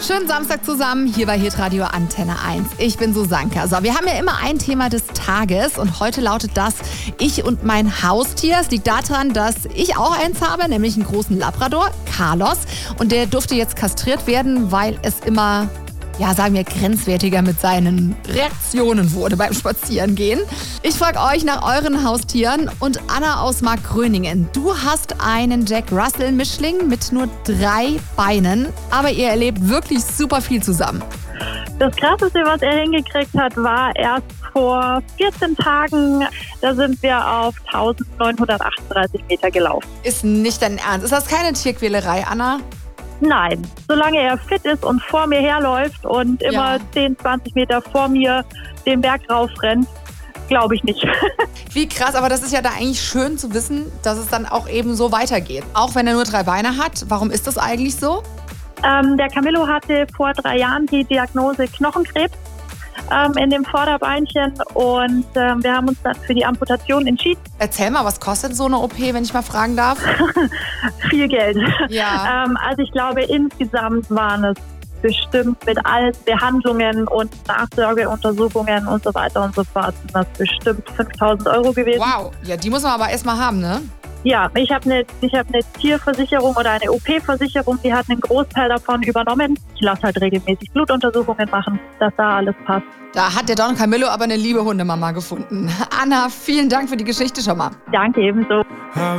Schönen Samstag zusammen, hier bei Hitradio Antenne 1. Ich bin Susanka. So, wir haben ja immer ein Thema des Tages und heute lautet das Ich und mein Haustier. Es liegt daran, dass ich auch eins habe, nämlich einen großen Labrador, Carlos. Und der durfte jetzt kastriert werden, weil es immer, ja, sagen wir, grenzwertiger mit seinen Reaktionen wurde beim Spazierengehen. Ich frage euch nach euren Haustieren und Anna aus Markgröningen. Du hast einen Jack Russell Mischling mit nur 3 Beinen, aber ihr erlebt wirklich super viel zusammen. Das Krasseste, was er hingekriegt hat, war erst vor 14 Tagen. Da sind wir auf 1938 Meter gelaufen. Ist nicht dein Ernst? Ist das keine Tierquälerei, Anna? Nein, solange er fit ist und vor mir herläuft und immer 10, 20 Meter vor mir den Berg raufrennt, glaube ich nicht. Wie krass, aber das ist ja da eigentlich schön zu wissen, dass es dann auch eben so weitergeht. Auch wenn er nur 3 Beine hat. Warum ist das eigentlich so? Der Camillo hatte vor 3 Jahren die Diagnose Knochenkrebs in dem Vorderbeinchen und wir haben uns dann für die Amputation entschieden. Erzähl mal, was kostet so eine OP, wenn ich mal fragen darf? Viel Geld. Ja. Also ich glaube, insgesamt waren es bestimmt mit allen Behandlungen und Nachsorgeuntersuchungen und so weiter und so fort, sind das bestimmt 5.000 € gewesen. Wow, ja, die muss man aber erstmal haben, ne? Ja, ich habe eine Tierversicherung oder eine OP-Versicherung, die hat einen Großteil davon übernommen. Ich lasse halt regelmäßig Blutuntersuchungen machen, dass da alles passt. Da hat der Don Camillo aber eine liebe Hundemama gefunden. Anna, vielen Dank für die Geschichte schon mal. Danke ebenso.